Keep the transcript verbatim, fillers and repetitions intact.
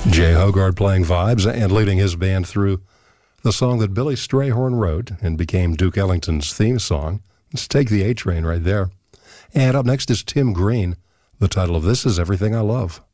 Jay Hogarth playing vibes and leading his band through the song that Billy Strayhorn wrote and became Duke Ellington's theme song. Let's take the A Train right there. And up next is Tim Green. The title of this is Everything I Love.